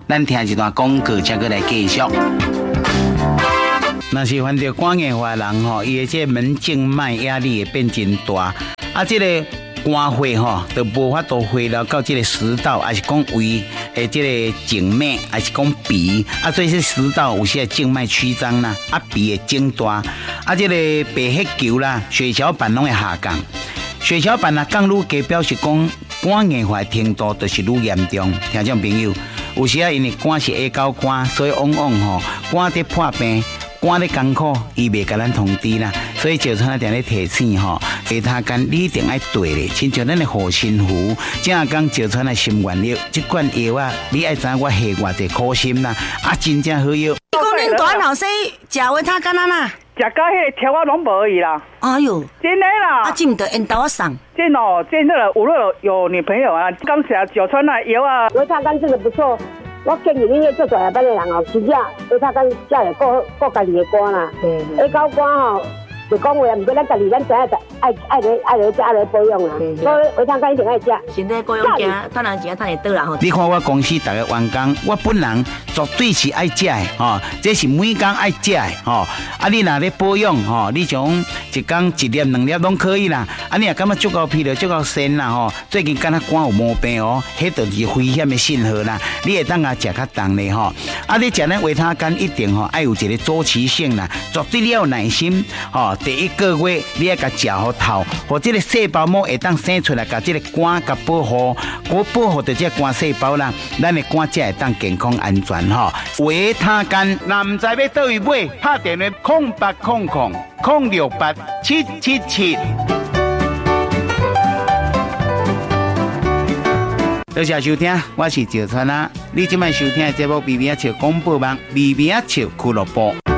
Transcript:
咱听一段广告，才过来继续。若是患着肝硬化的人吼，伊的这门静脉压力会变真大，这个肝血就无法度回流到这个食道，还是讲胃的这个静脉，还是讲鼻所以是食道有些静脉曲张啦，鼻会增大，这个白血球啦、血小板拢会下降。血小板降愈低，表示讲肝硬化的程度就是愈严重。听众朋友，有时因为肝是 A 高肝，所以往往肝在破病。肝咧艰苦，伊袂甲咱通知啦，所以石川定咧提醒维他干你一定爱对咧，亲像咱的护身符，正讲石川的心愿药，这款药你爱知我下偌济苦心啦，真正好药。 你讲恁大老师食维他干啦？ 食到迄个条啊拢无去啦。 哎呦， 真的啦！ 这毋得因兜送。 真哦，真的了，有女朋友啊，刚食石川啊药啊， 维他干真的不错。我建议你迄做大下班的人真正维他干食会顾家己的肝啦。A 高肝就讲话，毋过咱家己咱知影爱来保养啦。所以维他干一定爱食。 身体保养行，赚人钱赚会倒啦吼。 你看我公司大家员工，我本人绝对是爱食的这是每天爱食的你若咧保养你从一天一粒两粒拢可以啦。你也感觉足够疲劳、足够酸啦最近敢若肝有毛病迄就是危险的信号啦。你会当食较重咧你食咱维他干一定爱有一个周期性啦，绝对你要有耐心第一个月你要甲食好透，或者个细胞膜会当生出来，甲这个肝甲保护，保护着这肝细胞啦，咱的肝才会当健康安全维他干，若唔知要倒位买，拍电话0800-068-777。多谢收听，我是石川啊。你今晚收听的节目《微微笑广播网》，微微笑俱乐部。